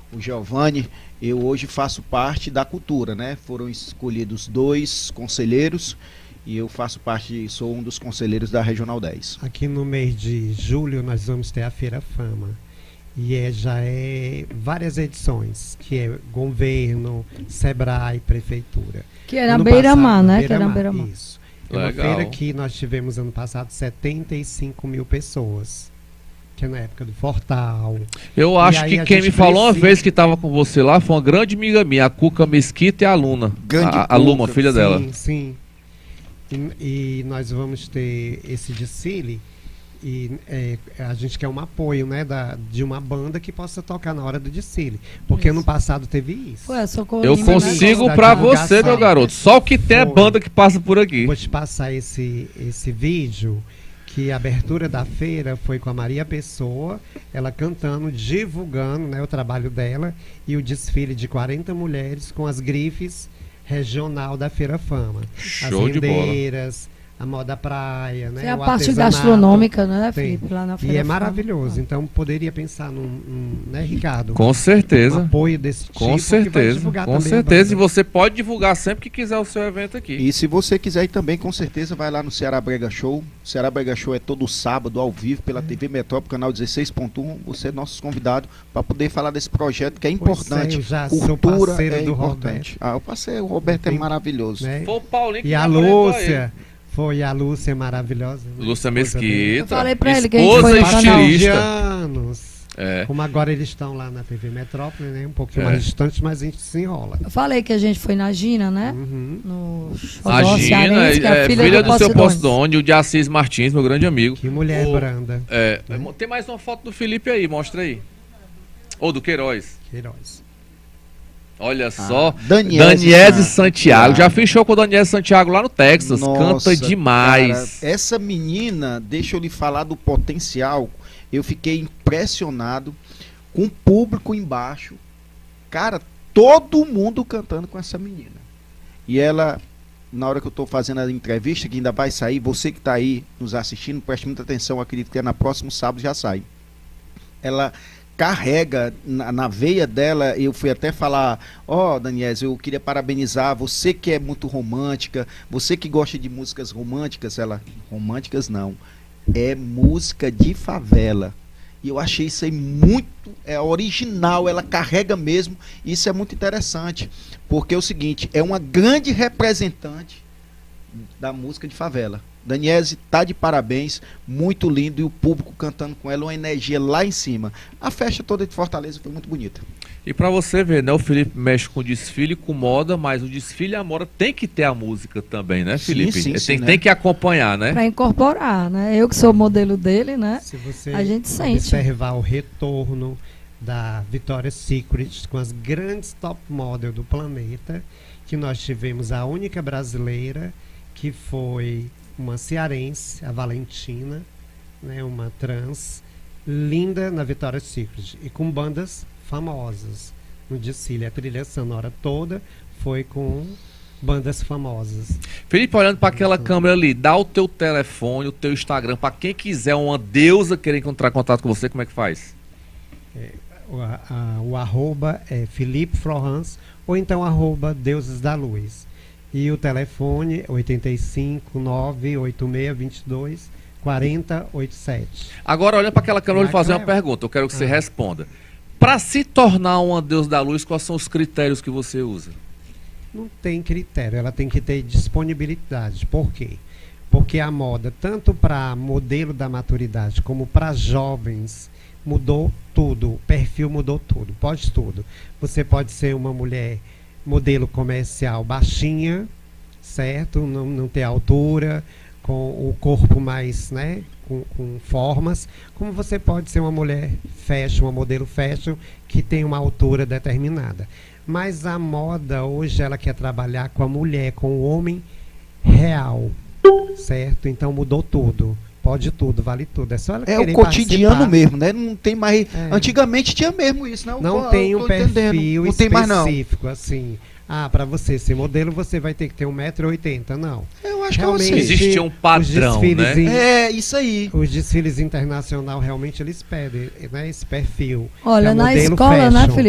o Giovanni, eu hoje faço parte da cultura, né? Foram escolhidos 2 conselheiros e eu faço parte, sou um dos conselheiros da Regional 10. Aqui no mês de julho nós vamos ter a Feira Fama. E já é várias edições, que é governo, Sebrae, prefeitura. Que era na Beira-Mar, né? Que era na Beira-Mar. Isso. É uma feira que nós tivemos ano passado 75 mil pessoas. Que é na época do Fortal. Eu acho que quem me falou uma vez que estava com você lá foi uma grande amiga minha, a Cuca Mesquita e a Luna. A Luma, filha dela. Sim. E nós vamos ter esse desfile. E a gente quer um apoio, né, de uma banda que possa tocar na hora do desfile. Porque ano passado teve isso. Eu consigo pra você, meu garoto. Só o que tem é banda que passa por aqui. Vou te passar esse vídeo, que a abertura da feira foi com a Maria Pessoa, ela cantando, divulgando, né, o trabalho dela, e o desfile de 40 mulheres com as grifes regional da Feira Fama. Show as rendeiras, a moda praia, né? É a parte gastronômica, né, Felipe? Lá na Feira. E é maravilhoso. Então poderia pensar né, Ricardo? Com certeza. Um apoio desse tipo. Com certeza. Com certeza. E você pode divulgar sempre que quiser o seu evento aqui. E se você quiser ir também, com certeza, vai lá no Ceará Brega Show. O Ceará Brega Show é todo sábado, ao vivo, pela TV Metrópole, canal 16.1. Você é nosso convidado para poder falar desse projeto que é importante. Eu já sou parceiro do importante. Roberto. O parceiro, o Roberto é maravilhoso. Né? Foi o Paulinho que e a Lúcia. Foi a Lúcia maravilhosa. Né? Lúcia Mesquita. Eu falei pra ele que a gente foi estilista. Anos. Como agora eles estão lá na TV Metrópole, né? Um pouquinho mais distante, mas a gente se enrola. Eu falei que a gente foi na Gina, né? A Gina é filha do seu Posidônio, o de Assis Martins, meu grande amigo. Que mulher branda. Tem mais uma foto do Felipe aí, mostra aí. Ou do Queiroz. Olha só, Daniese Santiago. Já fiz show com o Daniese Santiago lá no Texas. Nossa, canta demais. Cara, essa menina, deixa eu lhe falar do potencial. Eu fiquei impressionado com o público embaixo. Cara, todo mundo cantando com essa menina. E ela, na hora que eu estou fazendo a entrevista, que ainda vai sair, você que está aí nos assistindo, preste muita atenção, acredito que é na próximo sábado já sai. Ela carrega na veia dela, eu fui até falar, Daniese, eu queria parabenizar você que é muito romântica, você que gosta de músicas românticas. Ela, românticas não, é música de favela. E eu achei isso aí muito original, ela carrega mesmo, isso é muito interessante, porque é o seguinte, é uma grande representante da música de favela. Daniese tá de parabéns, muito lindo, e o público cantando com ela, uma energia lá em cima. A festa toda de Fortaleza foi muito bonita. E para você ver, né, o Felipe mexe com desfile, com moda, mas o desfile e a moda tem que ter a música também, né, Felipe? Sim, tem que acompanhar, né? Para incorporar, né? Eu que sou modelo dele, né? Se você a gente sente. observar o retorno da Victoria's Secret com as grandes top model do planeta, que nós tivemos a única brasileira, que foi uma cearense, a Valentina, né, uma trans, linda na Victoria's Secret, e com bandas famosas no desfile. A trilha sonora toda foi com bandas famosas. Felipe, olhando para aquela câmera ali, dá o teu telefone, o teu Instagram, para quem quiser uma deusa querer encontrar contato com você, como é que faz? O arroba é Felipe Florence, ou então arroba Deuses da Luz. E o telefone 859-8622-4087. Agora, olhando para aquela câmera, eu vou fazer uma pergunta. Eu quero que você responda. Para se tornar uma deusa da luz, quais são os critérios que você usa? Não tem critério, ela tem que ter disponibilidade. Por quê? Porque a moda, tanto para modelo da maturidade como para jovens, mudou tudo. O perfil mudou tudo. Pode tudo. Você pode ser uma mulher modelo comercial baixinha, certo? Não ter altura, com o corpo mais, né, com formas, como você pode ser uma mulher fashion, uma modelo fashion, que tem uma altura determinada. Mas a moda hoje, ela quer trabalhar com a mulher, com o homem real, certo? Então mudou tudo. Pode tudo, vale tudo. É só ela querer o cotidiano participar. mesmo, né? Não tem mais. Antigamente tinha mesmo isso, né? Não tem um perfil não tem mais, não. específico, assim. Para você ser modelo, você vai ter que ter 1,80 m. Não. Eu acho realmente, que existe um padrão, né? Isso aí. Os desfiles internacionais, realmente, eles pedem, né, esse perfil. Olha, é na modelo escola, fashion. né, Felipe?